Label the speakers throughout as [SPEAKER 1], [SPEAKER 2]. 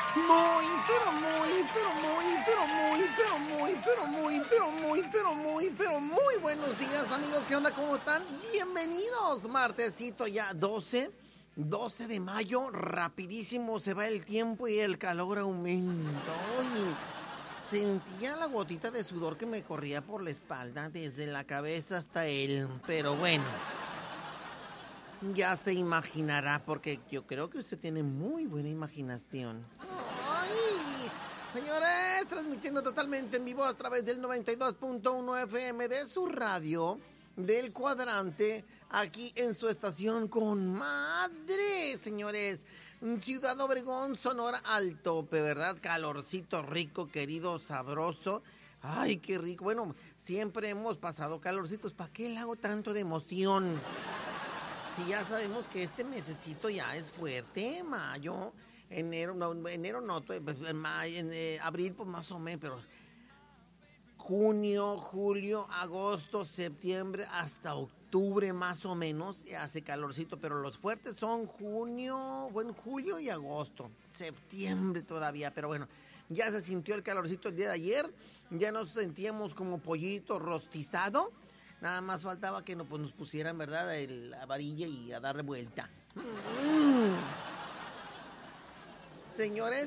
[SPEAKER 1] Muy, pero muy, pero muy, pero muy, pero muy, pero muy, pero muy, pero muy, pero muy buenos días, amigos. ¿Qué onda? ¿Cómo están? Bienvenidos. Martesito ya 12 de mayo. Rapidísimo se va el tiempo y el calor aumenta. Oye, sentía la gotita de sudor que me corría por la espalda, desde la cabeza hasta él. Pero bueno, ya se imaginará, porque yo creo que usted tiene muy buena imaginación. ¡Ay! Señores, transmitiendo totalmente en vivo a través del 92.1 FM de su radio, del Cuadrante, aquí en su estación con madre, señores. Ciudad Obregón, Sonora, al tope, ¿verdad? Calorcito rico, querido, sabroso. Ay, qué rico. Bueno, siempre hemos pasado calorcitos. ¿Para qué le hago tanto de emoción? Si ya sabemos que este mesecito ya es fuerte, mayo, enero no, abril pues más o menos, pero junio, julio, agosto, septiembre, hasta octubre más o menos hace calorcito, pero los fuertes son julio y agosto, septiembre todavía, pero bueno, ya se sintió el calorcito el día de ayer, ya nos sentíamos como pollito rostizado. Nada más faltaba que nos pusieran, ¿verdad?, la varilla y a darle vuelta. Señores.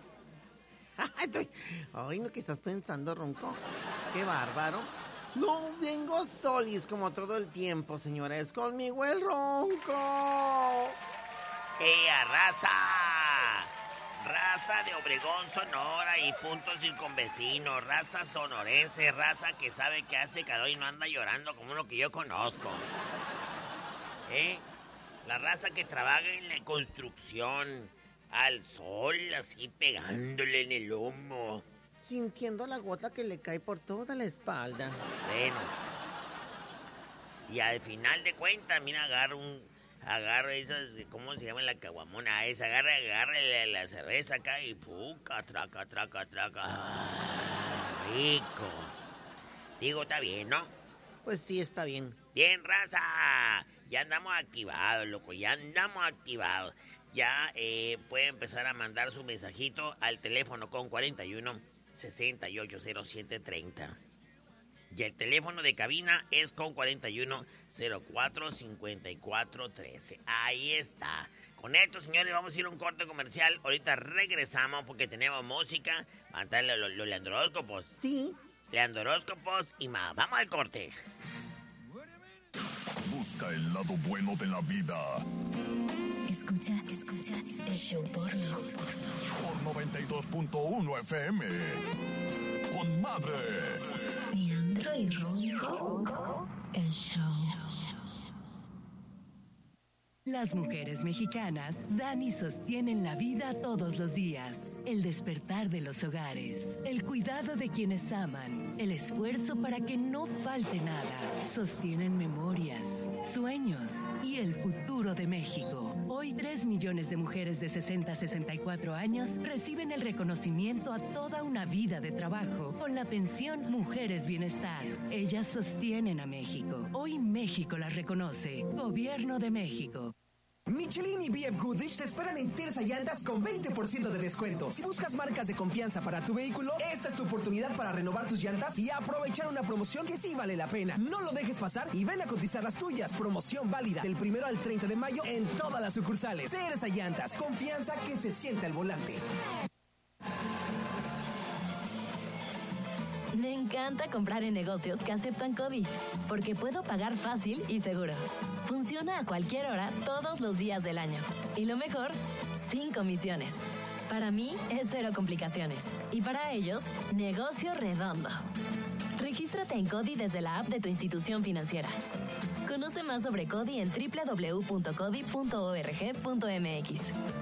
[SPEAKER 1] Ay, no, que estás pensando, Ronco. Qué bárbaro. No vengo solis como todo el tiempo, señores. Conmigo el Ronco.
[SPEAKER 2] ¡Ea, raza! Raza de Obregón, Sonora y puntos circunvecinos, raza sonorense, raza que sabe que hace calor y no anda llorando como uno que yo conozco. La raza que trabaja en la construcción, al sol así pegándole en el lomo.
[SPEAKER 1] Sintiendo la gota que le cae por toda la espalda.
[SPEAKER 2] Bueno. Y al final de cuentas, mira, agarra esas, ¿cómo se llama la caguamona esa? Agarra la cerveza acá y puca, traca. Rico. Digo, está bien, ¿no?
[SPEAKER 1] Pues sí, está bien.
[SPEAKER 2] Bien, raza. Ya andamos activados, loco, ya andamos activados. Ya puede empezar a mandar su mensajito al teléfono con 41 68 07 30. Y el teléfono de cabina es con 41 04 54 13. Ahí está. Con esto, señores, vamos a ir a un corte comercial. Ahorita regresamos porque tenemos música. Van a estar los leandróscopos.
[SPEAKER 1] Sí.
[SPEAKER 2] Leandróscopos y más. Vamos al corte.
[SPEAKER 3] Busca el lado bueno de la vida.
[SPEAKER 4] Escucha el show porno.
[SPEAKER 3] Por 92.1 FM. Con madre.
[SPEAKER 4] Leandro y Ronco. El show.
[SPEAKER 5] Las mujeres mexicanas dan y sostienen la vida todos los días. El despertar de los hogares, el cuidado de quienes aman, el esfuerzo para que no falte nada. Sostienen memorias, sueños y el futuro de México. Hoy 3 millones de mujeres de 60 a 64 años reciben el reconocimiento a toda una vida de trabajo con la pensión Mujeres Bienestar. Ellas sostienen a México. Hoy México las reconoce. Gobierno de México.
[SPEAKER 6] Michelin y BF Goodrich te esperan en Terza Llantas con 20% de descuento. Si buscas marcas de confianza para tu vehículo, esta es tu oportunidad para renovar tus llantas y aprovechar una promoción que sí vale la pena. No lo dejes pasar y ven a cotizar las tuyas. Promoción válida del 1 al 30 de mayo en todas las sucursales. Terza Llantas, confianza que se siente al volante.
[SPEAKER 4] Me encanta comprar en negocios que aceptan CODI, porque puedo pagar fácil y seguro. Funciona a cualquier hora, todos los días del año. Y lo mejor, sin comisiones. Para mí es 0 complicaciones. Y para ellos, negocio redondo. Regístrate en CODI desde la app de tu institución financiera. Conoce más sobre CODI en www.codi.org.mx.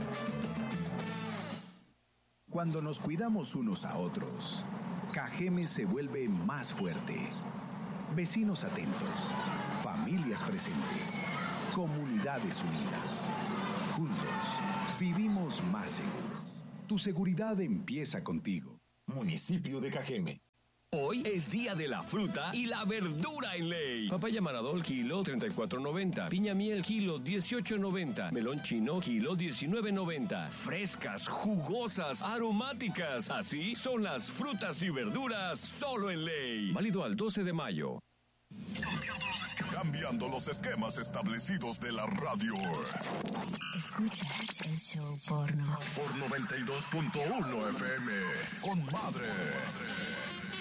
[SPEAKER 7] Cuando nos cuidamos unos a otros, Cajeme se vuelve más fuerte. Vecinos atentos, familias presentes, comunidades unidas. Juntos, vivimos más seguros. Tu seguridad empieza contigo.
[SPEAKER 3] Municipio de Cajeme.
[SPEAKER 8] Hoy es día de la fruta y la verdura en Ley. Papaya Maradol, kilo, 34.90. Piña miel, kilo, 18.90. Melón chino, kilo, 19.90. Frescas, jugosas, aromáticas. Así son las frutas y verduras solo en Ley. Válido al 12 de mayo.
[SPEAKER 3] Cambiando los esquemas establecidos de la radio.
[SPEAKER 4] Escucha el show porno.
[SPEAKER 3] Por 92.1 FM. Con Madre.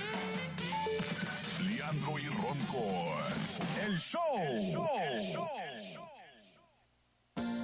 [SPEAKER 3] Leandro y Ronco. El show.